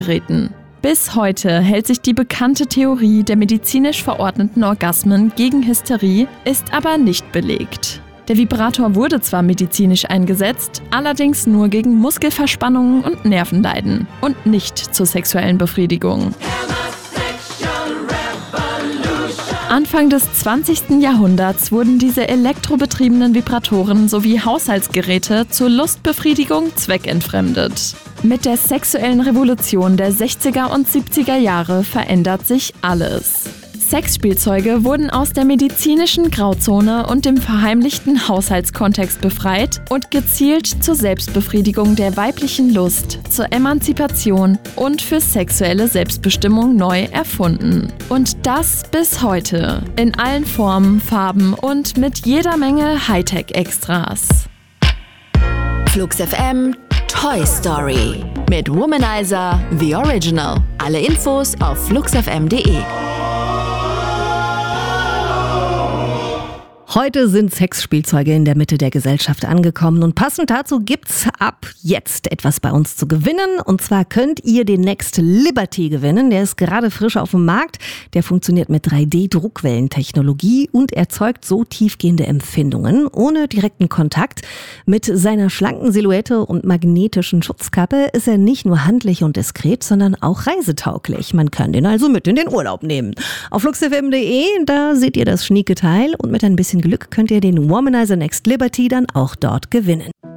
Geräten. Bis heute hält sich die bekannte Theorie der medizinisch verordneten Orgasmen gegen Hysterie, ist aber nicht belegt. Der Vibrator wurde zwar medizinisch eingesetzt, allerdings nur gegen Muskelverspannungen und Nervenleiden und nicht zur sexuellen Befriedigung. Anfang des 20. Jahrhunderts wurden diese elektrobetriebenen Vibratoren sowie Haushaltsgeräte zur Lustbefriedigung zweckentfremdet. Mit der sexuellen Revolution der 60er und 70er Jahre verändert sich alles. Sexspielzeuge wurden aus der medizinischen Grauzone und dem verheimlichten Haushaltskontext befreit und gezielt zur Selbstbefriedigung der weiblichen Lust, zur Emanzipation und für sexuelle Selbstbestimmung neu erfunden. Und das bis heute. In allen Formen, Farben und mit jeder Menge Hightech-Extras. Flux FM Toy Story mit Womanizer The Original. Alle Infos auf fluxfm.de. Heute sind Sexspielzeuge in der Mitte der Gesellschaft angekommen und passend dazu gibt's ab jetzt etwas bei uns zu gewinnen. Und zwar könnt ihr den Next Liberty gewinnen. Der ist gerade frisch auf dem Markt. Der funktioniert mit 3D-Druckwellentechnologie und erzeugt so tiefgehende Empfindungen ohne direkten Kontakt. Mit seiner schlanken Silhouette und magnetischen Schutzkappe ist er nicht nur handlich und diskret, sondern auch reisetauglich. Man kann den also mit in den Urlaub nehmen. Auf fluxfm.de, da seht ihr das schnieke Teil und mit ein bisschen Glück könnt ihr den Womanizer Next Liberty dann auch dort gewinnen.